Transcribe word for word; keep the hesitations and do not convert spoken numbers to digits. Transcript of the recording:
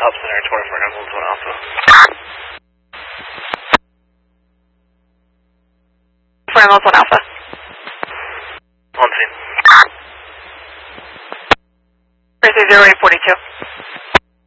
Top Center, twenty-four Emerald, one Alpha. four Emerald, one Alpha. On scene. Thursday zero eight forty-two.